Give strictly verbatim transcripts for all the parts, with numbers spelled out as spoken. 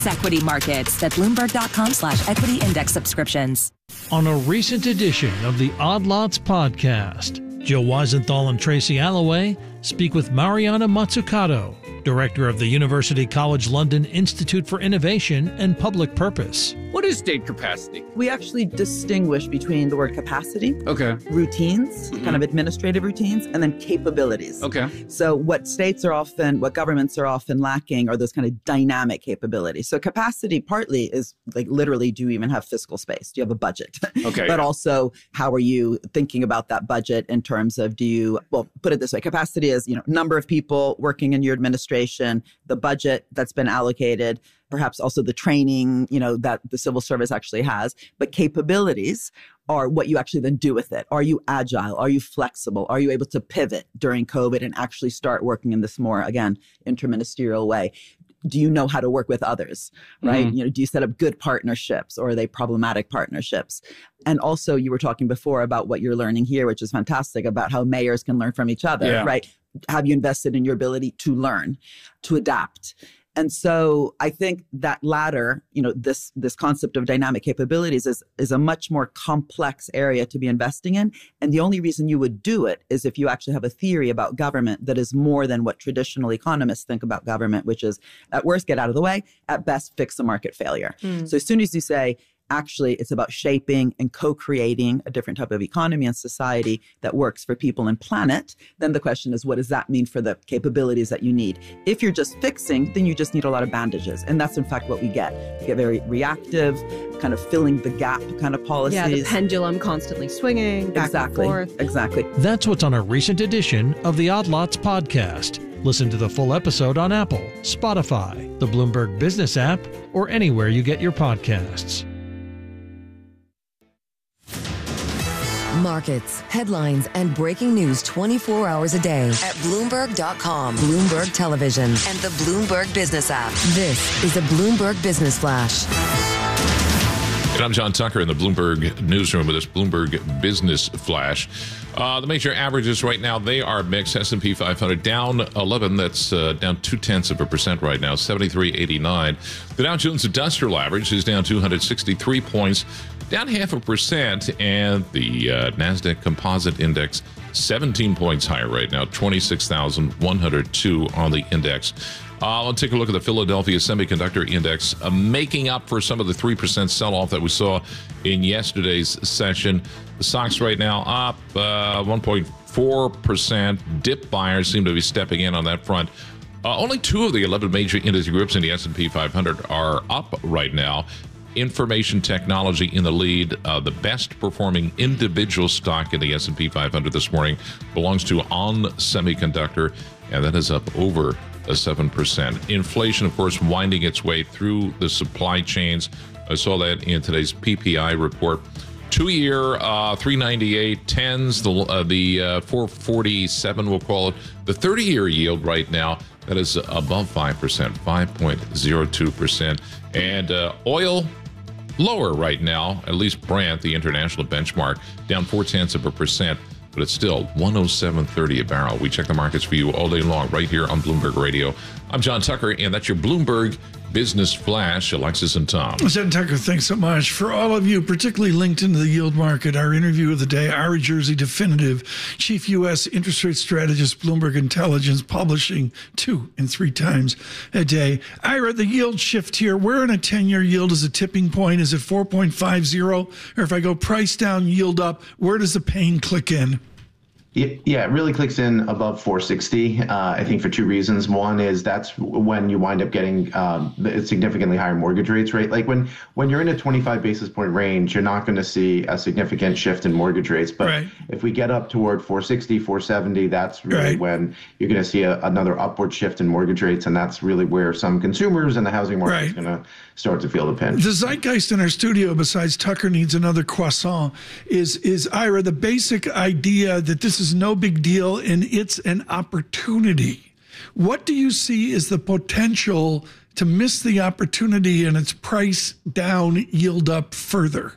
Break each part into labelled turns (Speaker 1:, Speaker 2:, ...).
Speaker 1: Equity markets at Bloomberg.com slash equity index subscriptions.
Speaker 2: On a recent edition of the Odd Lots podcast, Joe Weisenthal and Tracy Alloway speak with Mariana Mazzucato, Director of the University College London Institute for Innovation and Public Purpose.
Speaker 3: What is state capacity?
Speaker 4: We actually distinguish between the word capacity,
Speaker 3: okay,
Speaker 4: routines,
Speaker 3: mm-hmm.
Speaker 4: kind of administrative routines, and then capabilities.
Speaker 3: Okay.
Speaker 4: So what states are often, what governments are often lacking are those kind of dynamic capabilities. So capacity partly is like literally, do you even have fiscal space? Do you have a budget?
Speaker 3: Okay.
Speaker 4: But also, how are you thinking about that budget in terms of, do you, well, put it this way, capacity is, you know, number of people working in your administration, the budget that's been allocated, perhaps also the training, you know, that the civil service actually has. But capabilities are what you actually then do with it. Are you agile? Are you flexible? Are you able to pivot during COVID and actually start working in this more, again, interministerial way? Do you know how to work with others, right? Mm-hmm. You know, do you set up good partnerships, or are they problematic partnerships? And also, you were talking before about what you're learning here, which is fantastic, about how mayors can learn from each other,
Speaker 3: yeah.
Speaker 4: right? Have you invested in your ability to learn, to adapt? And so I think that latter, you know, this this concept of dynamic capabilities is is a much more complex area to be investing in. And the only reason you would do it is if you actually have a theory about government that is more than what traditional economists think about government, which is at worst, get out of the way, at best, fix a market failure. Mm. So as soon as you say, actually, it's about shaping and co-creating a different type of economy and society that works for people and planet, then the question is, what does that mean for the capabilities that you need? If you're just fixing, then you just need a lot of bandages. And that's, in fact, what we get. We get very reactive, kind of filling the gap kind of policies.
Speaker 5: Yeah, the pendulum constantly swinging back
Speaker 4: exactly,
Speaker 5: and forth.
Speaker 4: Exactly.
Speaker 2: That's what's on a recent edition of the Odd Lots podcast. Listen to the full episode on Apple, Spotify, the Bloomberg Business app, or anywhere you get your podcasts.
Speaker 6: Markets, headlines, and breaking news twenty-four hours a day at Bloomberg dot com, Bloomberg Television, and the Bloomberg Business app. This is a Bloomberg Business Flash.
Speaker 7: And I'm John Tucker in the Bloomberg newsroom with this Bloomberg Business Flash. Uh, the major averages right now, they are mixed. S and P five hundred down eleven. That's uh, down two-tenths of a percent right now, seventy-three eighty-nine. The Dow Jones Industrial Average is down two hundred sixty-three points, down half a percent. And the uh, NASDAQ Composite Index, seventeen points higher right now, twenty-six thousand one hundred two on the index. Uh, let's take a look at the Philadelphia Semiconductor Index, uh, making up for some of the three percent sell-off that we saw in yesterday's session. The stocks right now up uh, one point four percent. Dip buyers seem to be stepping in on that front. Uh, only two of the eleven major industry groups in the S and P five hundred are up right now. Information technology in the lead. Uh, the best performing individual stock in the S and P five hundred this morning belongs to On Semiconductor, and that is up over a seven percent. Inflation, of course, winding its way through the supply chains. I saw that in today's P P I report. Two-year, uh, three ninety-eight, tens, the, uh, the uh, four forty-seven, we'll call it. The thirty-year yield right now, that is above five percent, five point zero two percent. And uh, oil, lower right now, at least Brent, the international benchmark, down four-tenths of a percent. But it's still one oh seven thirty a barrel. We check the markets for you all day long right here on Bloomberg Radio. I'm John Tucker, and that's your Bloomberg Business Flash. Alexis and Tom.
Speaker 8: John Tucker, thanks so much. For all of you, particularly linked into the yield market, our interview of the day, Ira Jersey Definitive, Chief U S Interest Rate Strategist, Bloomberg Intelligence, publishing two and three times a day. Ira, the yield shift here, where in a ten-year yield is a tipping point? Is it four point five zero? Or if I go price down, yield up, where does the pain click in?
Speaker 9: Yeah, it really clicks in above four sixty, uh, I think, for two reasons. One is that's when you wind up getting um, significantly higher mortgage rates, right? Like when, when you're in a twenty-five basis point range, you're not going to see a significant shift in mortgage rates. But right. if we get up toward four sixty, four seventy, that's really right. when you're going to see a, another upward shift in mortgage rates. And that's really where some consumers and the housing market right. is going to start to feel the pinch.
Speaker 8: The zeitgeist in our studio, besides Tucker needs another croissant, is, is Ira, the basic idea that this is no big deal and it's an opportunity. What do you see as the potential to miss the opportunity and its price down, yield up further?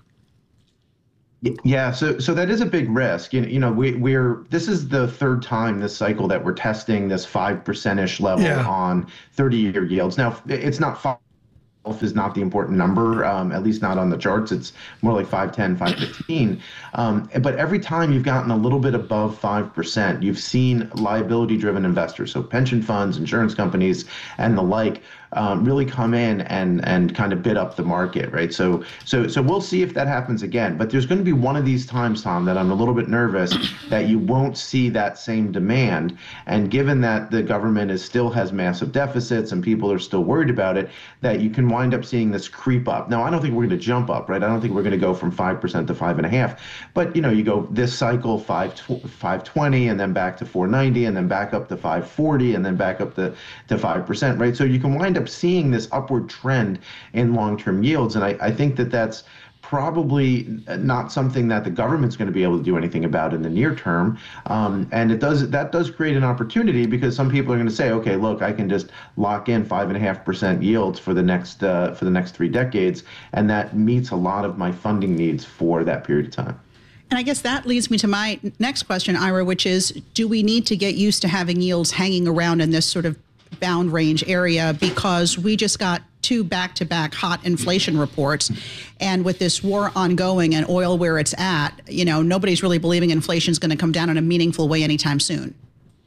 Speaker 9: Yeah, so so that is a big risk. You know, you know we, we're this is the third time this cycle that we're testing this five percent-ish level yeah. on thirty-year yields. Now, it's not five is not the important number, um, at least not on the charts. It's more like five ten, five fifteen. Um, but every time you've gotten a little bit above five percent, you've seen liability-driven investors, so pension funds, insurance companies, and the like, um, really come in and and kind of bid up the market, right? So so so we'll see if that happens again. But there's going to be one of these times, Tom, that I'm a little bit nervous that you won't see that same demand. And given that the government is still has massive deficits and people are still worried about it, that you can wind up seeing this creep up. Now, I don't think we're going to jump up, right? I don't think we're going to go from five percent to five and a half. But, you know, you go this cycle five twenty and then back to four ninety and then back up to five forty and then back up to, to five percent, right? So you can wind up seeing this upward trend in long-term yields. And I, I think that that's probably not something that the government's going to be able to do anything about in the near term. Um, and it does that does create an opportunity because some people are going to say, okay, look, I can just lock in five and a half percent yields for the next uh, for the next three decades, and that meets a lot of my funding needs for that period of time.
Speaker 3: And I guess that leads me to my next question, Ira, which is, do we need to get used to having yields hanging around in this sort of bound range area because we just got two back-to-back hot inflation reports, and with this war ongoing and oil where it's at, you know, nobody's really believing inflation is going to come down in a meaningful way anytime soon.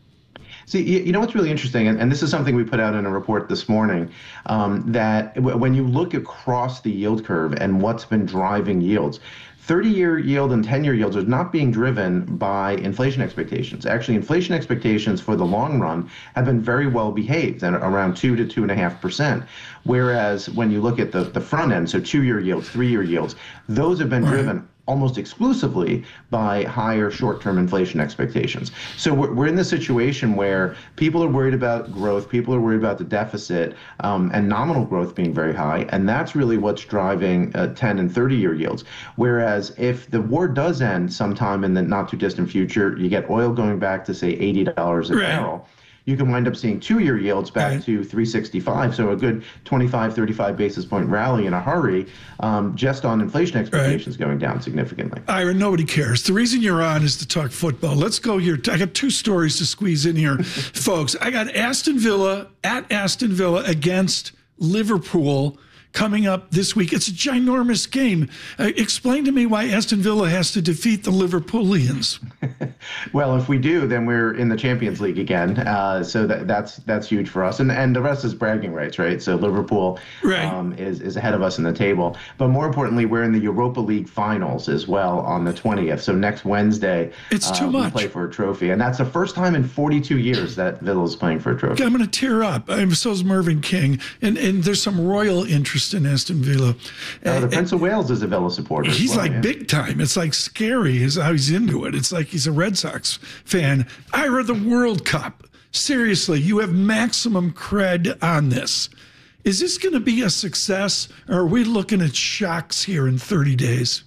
Speaker 9: See, you know what's really interesting, and, and this is something we put out in a report this morning, um, that w- when you look across the yield curve and what's been driving yields, thirty-year yield and ten-year yields are not being driven by inflation expectations. Actually, inflation expectations for the long run have been very well behaved, and around two to two and a half percent. Whereas when you look at the, the front end, so two-year yields, three-year yields, those have been driven almost exclusively by higher short-term inflation expectations. So we're, we're in this situation where people are worried about growth, people are worried about the deficit, um, and nominal growth being very high, and that's really what's driving uh, ten and thirty-year yields. Whereas if the war does end sometime in the not-too-distant future, you get oil going back to, say, eighty dollars a right. barrel, you can wind up seeing two-year yields back right. to three sixty-five. So a good twenty-five, thirty-five basis point rally in a hurry, um, just on inflation expectations right. going down significantly.
Speaker 8: Ira, nobody cares. The reason you're on is to talk football. Let's go here. I got two stories to squeeze in here, folks. I got Aston Villa at Aston Villa against Liverpool coming up this week. It's a ginormous game. Uh, explain to me why Aston Villa has to defeat the Liverpoolians.
Speaker 9: Well, if we do, then we're in the Champions League again. Uh, so that, that's that's huge for us. And and the rest is bragging rights, right? So Liverpool right. um, is, is ahead of us in the table. But more importantly, we're in the Europa League finals as well on the twentieth. So next Wednesday,
Speaker 8: it's too
Speaker 9: uh,
Speaker 8: much.
Speaker 9: we play for a trophy. And that's the first time in forty-two years that Villa's playing for a trophy.
Speaker 8: I'm going to tear up. I'm so is Mervyn King. And, and there's some royal interest in Aston Villa.
Speaker 9: Uh, the
Speaker 8: uh,
Speaker 9: Prince of Wales is a Villa supporter.
Speaker 8: He's
Speaker 9: well,
Speaker 8: like
Speaker 9: yeah.
Speaker 8: big time. It's like scary is how he's into it. It's like he's a Red Sox fan. Ira, the World Cup. Seriously, you have maximum cred on this. Is this going to be a success, or are we looking at shocks here in thirty days?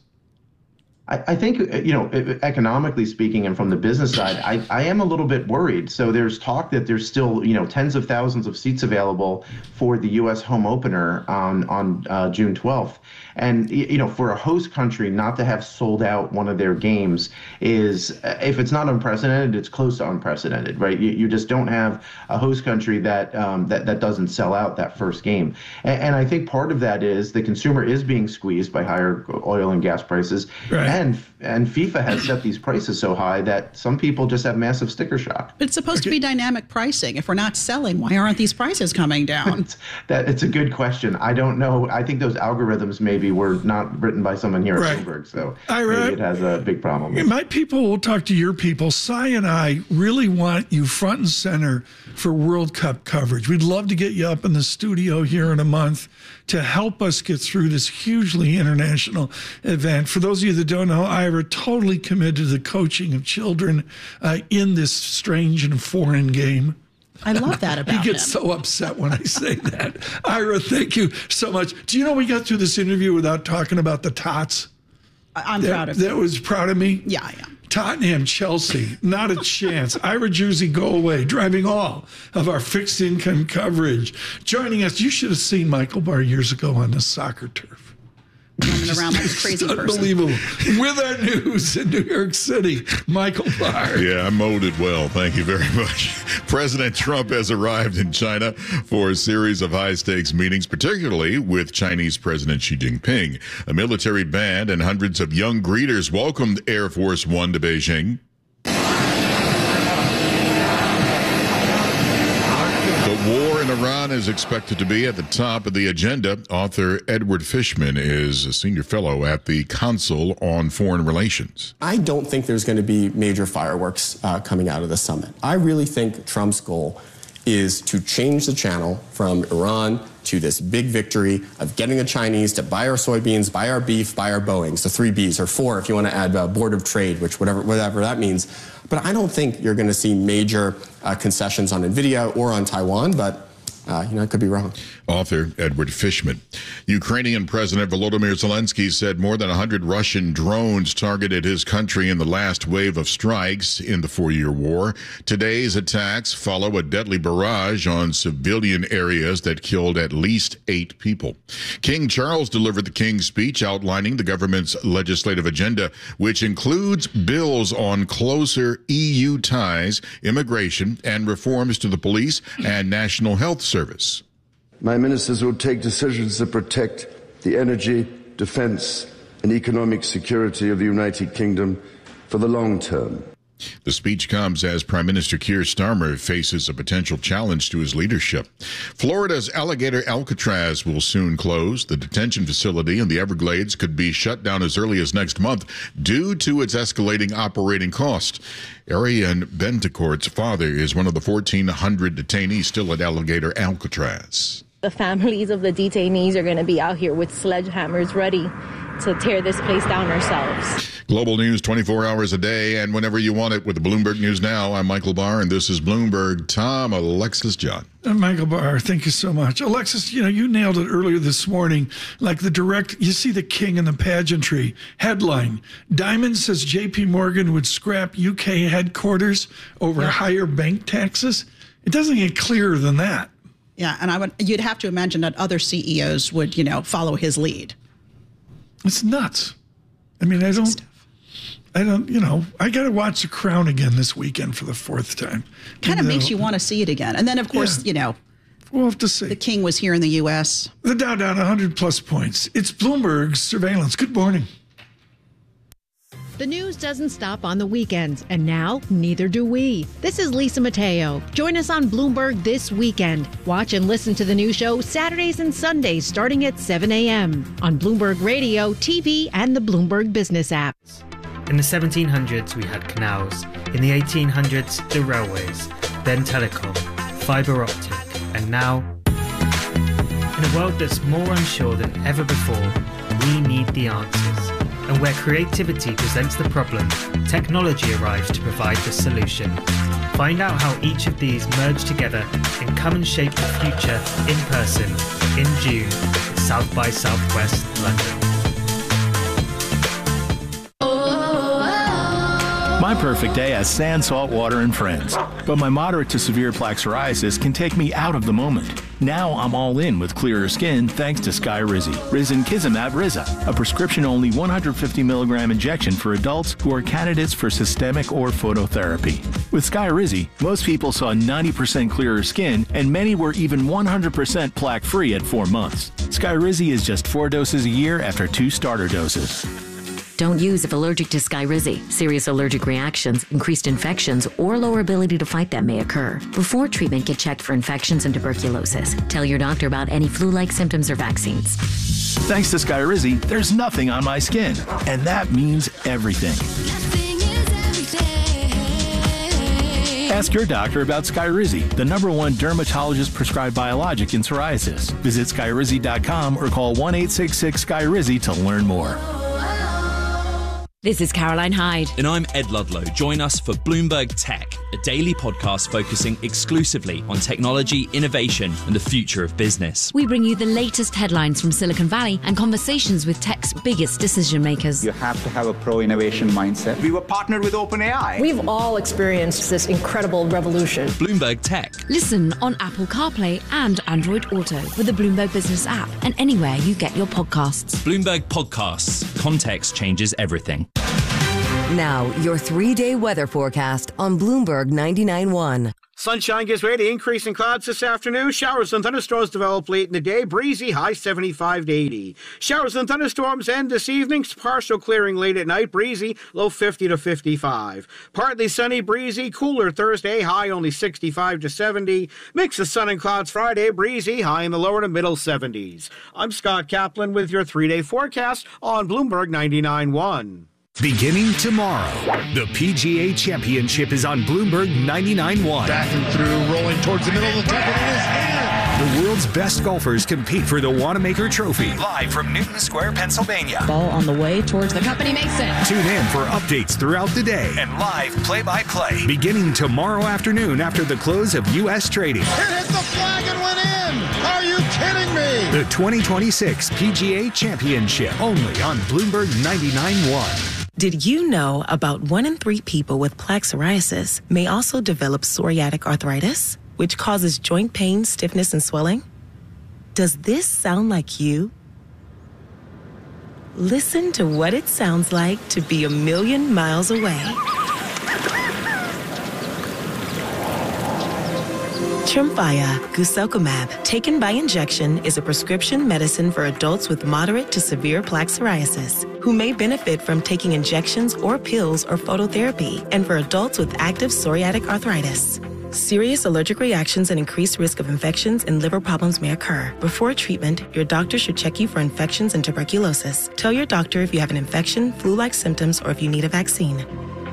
Speaker 9: I think, you know, economically speaking and from the business side, I, I am a little bit worried. So there's talk that there's still, you know, tens of thousands of seats available for the U S home opener on, on uh, June twelfth. And, you know, for a host country not to have sold out one of their games is, if it's not unprecedented, it's close to unprecedented, right? You, you just don't have a host country that, um, that, that doesn't sell out that first game. And, and I think part of that is the consumer is being squeezed by higher oil and gas prices. Right. And, and FIFA has set these prices so high that some people just have massive sticker shock.
Speaker 3: But it's supposed to be dynamic pricing. If we're not selling, why aren't these prices coming down?
Speaker 9: that It's a good question. I don't know. I think those algorithms maybe were not written by someone here
Speaker 8: right.
Speaker 9: at Bloomberg, so
Speaker 8: I,
Speaker 9: maybe it has a big problem.
Speaker 8: My people will talk to your people. Cy and I really want you front and center for World Cup coverage. We'd love to get you up in the studio here in a month to help us get through this hugely international event. For those of you that don't know, Ira totally committed to the coaching of children uh, in this strange and foreign game.
Speaker 3: I love that about him.
Speaker 8: He gets
Speaker 3: him.
Speaker 8: so upset when I say that. Ira, thank you so much. Do you know we got through this interview without talking about the Tots?
Speaker 3: I'm
Speaker 8: that,
Speaker 3: proud of
Speaker 8: that
Speaker 3: you.
Speaker 8: That was proud of me?
Speaker 3: Yeah, I am.
Speaker 8: Tottenham, Chelsea, not a chance. Ira Jersey, go away, driving all of our fixed income coverage. Joining us, you should have seen Michael Barr years ago on the soccer turf.
Speaker 3: running around like a crazy person.
Speaker 8: Unbelievable. With our news in New York City, Michael Barr.
Speaker 10: Yeah, I molded well. Thank you very much. President Trump has arrived in China for a series of high-stakes meetings, particularly with Chinese President Xi Jinping. A military band and hundreds of young greeters welcomed Air Force One to Beijing. The war in Iran is expected to be at the top of the agenda. Author Edward Fishman is a senior fellow at the Council on Foreign Relations.
Speaker 11: I don't think there's going to be major fireworks uh, coming out of the summit. I really think Trump's goal is to change the channel from Iran to this big victory of getting the Chinese to buy our soybeans, buy our beef, buy our Boeings, the three Bs, or four if you want to add uh, Board of Trade, which whatever, whatever that means. But I don't think you're going to see major uh, concessions on NVIDIA or on Taiwan, but Uh, you know, I could be wrong.
Speaker 10: Author Edward Fishman. Ukrainian President Volodymyr Zelensky said more than one hundred Russian drones targeted his country in the last wave of strikes in the four-year war. Today's attacks follow a deadly barrage on civilian areas that killed at least eight people. King Charles delivered the King's speech outlining the government's legislative agenda, which includes bills on closer E U ties, immigration, and reforms to the police and National Health Service.
Speaker 12: My ministers will take decisions that protect the energy, defense, and economic security of the United Kingdom for the long term.
Speaker 10: The speech comes as Prime Minister Keir Starmer faces a potential challenge to his leadership. Florida's alligator Alcatraz will soon close. The detention facility in the Everglades could be shut down as early as next month due to its escalating operating cost. Ariane Bentecourt's father is one of the fourteen hundred detainees still at alligator Alcatraz.
Speaker 13: The families of the detainees are going to be out here with sledgehammers ready to tear this place down ourselves.
Speaker 10: Global news twenty-four hours a day and whenever you want it with the Bloomberg News Now. I'm Michael Barr, and this is Bloomberg. Tom, Alexis, John.
Speaker 8: Uh, Michael Barr, thank you so much. Alexis, you know, you nailed it earlier this morning. Like the direct, you see the king in the pageantry. Headline, Diamond says J P Morgan would scrap U K headquarters over yeah. higher bank taxes. It doesn't get clearer than that.
Speaker 3: Yeah, and I would, you'd have to imagine that other C E Os would, you know, follow his lead.
Speaker 8: It's nuts. I mean, I don't, I don't, you know, I got to watch The Crown again this weekend for the fourth time.
Speaker 3: Kind of makes you want to see it again. And then, of course, yeah. you know,
Speaker 8: we'll have to see.
Speaker 3: The king was here in the U S.
Speaker 8: The Dow down one hundred plus points. It's Bloomberg's surveillance. Good morning.
Speaker 14: The news doesn't stop on the weekends, and now neither do we. This is Lisa Mateo. Join us on Bloomberg this weekend. Watch and listen to the new show Saturdays and Sundays starting at seven a.m. on Bloomberg Radio, T V, and the Bloomberg Business app.
Speaker 15: In the seventeen hundreds, we had canals. In the eighteen hundreds, the railways. Then telecom, fibre optic, and now, in a world that's more unsure than ever before, we need the answers. And where creativity presents the problem, technology arrives to provide the solution. Find out how each of these merge together and come and shape the future in person in June at South by Southwest London.
Speaker 16: My perfect day has sand, salt, water, and friends. But my moderate to severe plaque psoriasis can take me out of the moment. Now I'm all in with clearer skin thanks to Skyrizi. Risankizumab Riza, a prescription-only one hundred fifty milligram injection for adults who are candidates for systemic or phototherapy. With Skyrizi, most people saw ninety percent clearer skin, and many were even one hundred percent plaque-free at four months. Skyrizi is just four doses a year after two starter doses.
Speaker 17: Don't use if allergic to Skyrizi. Serious allergic reactions, increased infections, or lower ability to fight them may occur. Before treatment, get checked for infections and tuberculosis. Tell your doctor about any flu-like symptoms or vaccines.
Speaker 16: Thanks to Skyrizi, there's nothing on my skin. And that means everything. Ask your doctor about Skyrizi, the number one dermatologist-prescribed biologic in psoriasis. Visit Skyrizi dot com or call one eight six six Skyrizi to learn more.
Speaker 18: This is Caroline Hyde.
Speaker 19: And I'm Ed Ludlow. Join us for Bloomberg Tech, a daily podcast focusing exclusively on technology, innovation, and the future of business.
Speaker 18: We bring you the latest headlines from Silicon Valley and conversations with tech's biggest decision makers.
Speaker 20: You have to have a pro-innovation mindset. We were partnered with OpenAI.
Speaker 5: We've all experienced this incredible revolution.
Speaker 19: Bloomberg Tech.
Speaker 18: Listen on Apple CarPlay and Android Auto with the Bloomberg Business app and anywhere you get your podcasts.
Speaker 19: Bloomberg Podcasts. Context changes everything.
Speaker 6: Now, your three-day weather forecast on Bloomberg ninety-nine point one.
Speaker 21: Sunshine gives way to increasing clouds this afternoon. Showers and thunderstorms develop late in the day. Breezy, high seventy-five to eighty. Showers and thunderstorms end this evening. Partial clearing late at night. Breezy, low fifty to fifty-five. Partly sunny, breezy, cooler Thursday. High only sixty-five to seventy. Mix of sun and clouds Friday. Breezy, high in the lower to middle seventies. I'm Scott Kaplan with your three-day forecast on Bloomberg ninety-nine point one.
Speaker 22: Beginning tomorrow, the P G A Championship is on Bloomberg ninety-nine point one.
Speaker 23: Back and through, rolling towards the middle of the top, and it is in.
Speaker 22: The world's best golfers compete for the Wanamaker Trophy. Live from Newton Square, Pennsylvania.
Speaker 24: Ball on the way towards the Company Mason.
Speaker 22: Tune in for updates throughout the day and live play-by-play. Beginning tomorrow afternoon after the close of U S trading.
Speaker 23: It hit the flag and went in. Are you kidding me?
Speaker 22: The twenty twenty-six P G A Championship, only on Bloomberg ninety-nine point one.
Speaker 25: Did you know about one in three people with plaque psoriasis may also develop psoriatic arthritis, which causes joint pain, stiffness, and swelling? Does this sound like you? Listen to what it sounds like to be a million miles away. Tremfya guselkumab, taken by injection, is a prescription medicine for adults with moderate to severe plaque psoriasis who may benefit from taking injections or pills or phototherapy, and for adults with active psoriatic arthritis. Serious allergic reactions and increased risk of infections and liver problems may occur. Before treatment, your doctor should check you for infections and tuberculosis. Tell your doctor if you have an infection, flu-like symptoms, or if you need a vaccine.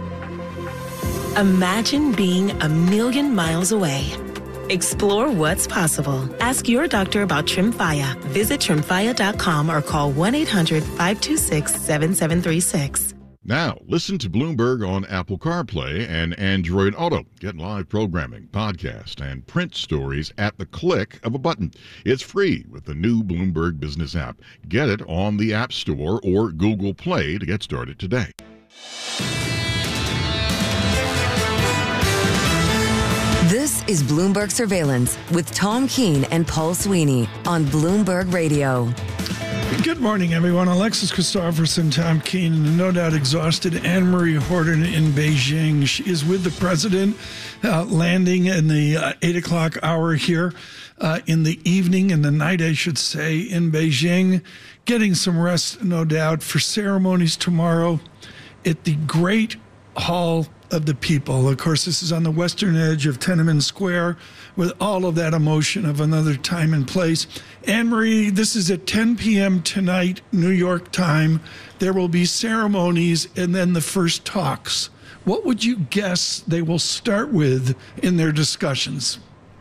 Speaker 25: Imagine being a million miles away. Explore what's possible. Ask your doctor about Tremfya. Visit tremfya dot com or call one eight hundred five two six seven seven three six.
Speaker 10: Now, listen to Bloomberg on Apple CarPlay and Android Auto. Get live programming, podcast, and print stories at the click of a button. It's free with the new Bloomberg Business app. Get it on the App Store or Google Play to get started today.
Speaker 6: This is Bloomberg Surveillance with Tom Keene and Paul Sweeney on Bloomberg Radio.
Speaker 8: Good morning, everyone. Alexis Christopherson, Tom Keene, and no doubt exhausted Anne-Marie Horton in Beijing. She is with the president, uh, landing in the uh, eight o'clock hour here uh, in the evening, in the night, I should say, in Beijing. Getting some rest, no doubt, for ceremonies tomorrow at the Great Hall of the People. Of course, this is on the western edge of Tiananmen Square with all of that emotion of another time and place. Anne-Marie, this is at ten p.m. tonight, New York time. There will be ceremonies and then the first talks. What would you guess they will start with in their discussions?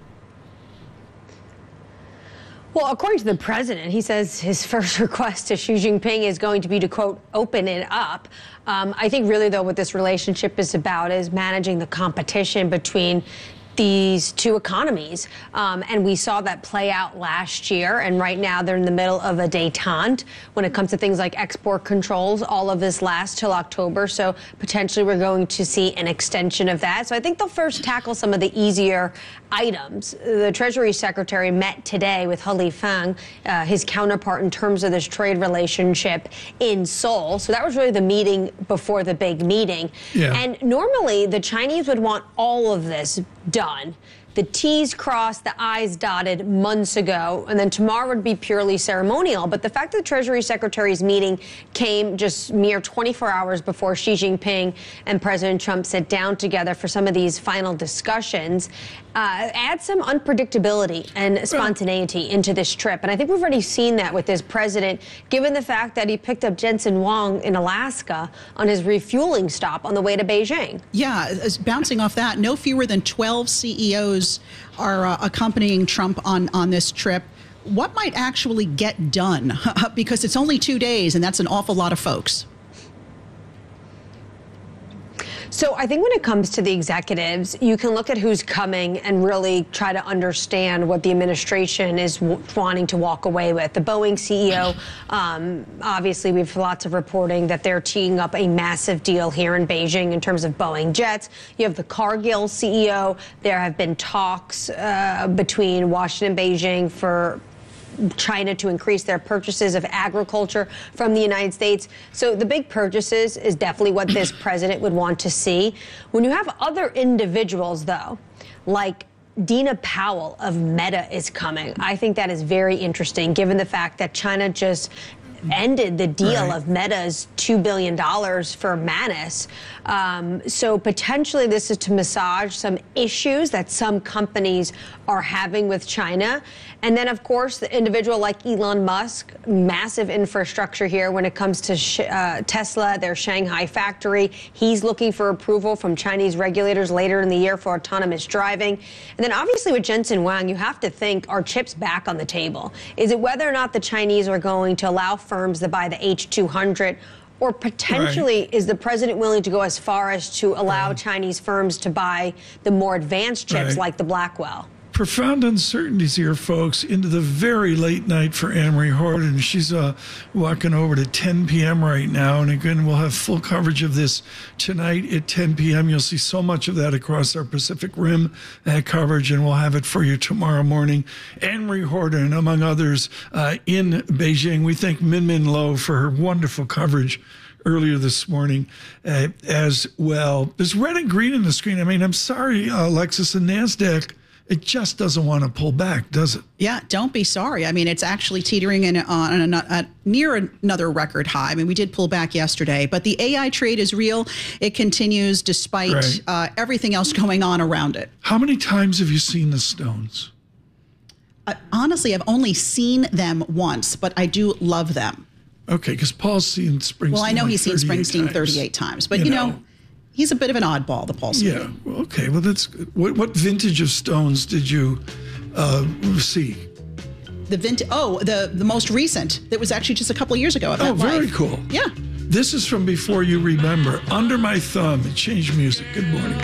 Speaker 26: Well, according to the president, he says his first request to Xi Jinping is going to be to, quote, open it up. Um, I think really, though, what this relationship is about is managing the competition between these two economies. Um, and we saw that play out last year. And right now they're in the middle of a détente when it comes to things like export controls. All of this lasts till October. So potentially we're going to see an extension of that. So I think they'll first tackle some of the easier items. The Treasury Secretary met today with He Lifeng, uh, his counterpart in terms of this trade relationship in Seoul. So that was really the meeting before the big meeting. Yeah. And normally the Chinese would want all of this done. The T's crossed, the I's dotted months ago, and then tomorrow would be purely ceremonial. But the fact that the Treasury Secretary's meeting came just mere twenty-four hours before Xi Jinping and President Trump sit down together for some of these final discussions uh, adds some unpredictability and spontaneity into this trip. And I think we've already seen that with this president, given the fact that he picked up Jensen Huang in Alaska on his refueling stop on the way to Beijing.
Speaker 3: Yeah, bouncing off that, no fewer than twelve C E Os are uh, accompanying Trump on, on this trip. What might actually get done? Because it's only two days, and that's an awful lot of folks.
Speaker 26: So I think when it comes to the executives, you can look at who's coming and really try to understand what the administration is w- wanting to walk away with. The Boeing C E O, um, obviously we have lots of reporting that they're teeing up a massive deal here in Beijing in terms of Boeing jets. You have the Cargill C E O. There have been talks uh, between Washington and Beijing for China to increase their purchases of agriculture from the United States. So the big purchases is definitely what this president would want to see. When you have other individuals, though, like Dina Powell of Meta is coming, I think that is very interesting, given the fact that China just ended the deal right. of Meta's two billion dollars for Manus. Um, so potentially this is to massage some issues that some companies are having with China. And then, of course, the individual like Elon Musk, massive infrastructure here when it comes to sh- uh, Tesla, their Shanghai factory. He's looking for approval from Chinese regulators later in the year for autonomous driving. And then obviously with Jensen Huang, you have to think, are chips back on the table? Is it whether or not the Chinese are going to allow firms to buy the H two hundred? Or potentially, right. is the president willing to go as far as to allow right. Chinese firms to buy the more advanced chips right. like the Blackwell?
Speaker 8: Profound uncertainties here, folks, into the very late night for Anne-Marie Horton. She's uh, walking over to ten p.m. right now. And again, we'll have full coverage of this tonight at ten p.m. You'll see so much of that across our Pacific Rim uh, coverage, and we'll have it for you tomorrow morning. Anne-Marie Horton, among others, uh, in Beijing. We thank Min Min Lo for her wonderful coverage earlier this morning uh, as well. There's red and green in the screen. I mean, I'm sorry, uh, Alexis, the NASDAQ, it just doesn't want to pull back, does it?
Speaker 3: Yeah, don't be sorry. I mean, it's actually teetering in on a, a, near another record high. I mean, we did pull back yesterday, but the A I trade is real. It continues despite right. uh, everything else going on around it.
Speaker 8: How many times have you seen the stones?
Speaker 3: Uh, honestly, I've only seen them once, but I do love them.
Speaker 8: Okay, because Paul's seen Springsteen.
Speaker 3: Well, I know
Speaker 8: like
Speaker 3: he's seen Springsteen
Speaker 8: times.
Speaker 3: thirty-eight times, but you,
Speaker 8: you
Speaker 3: know,
Speaker 8: know,
Speaker 3: he's a bit of an oddball, the Paul Simon.
Speaker 8: Yeah. Well, okay. Well, that's good. What, what vintage of stones did you uh, see?
Speaker 3: The vintage. Oh, the the most recent. That was actually just a couple of years ago. At
Speaker 8: oh, very
Speaker 3: life.
Speaker 8: cool.
Speaker 3: Yeah.
Speaker 8: This is from Before You Remember. Under My Thumb. It changed music. Good morning.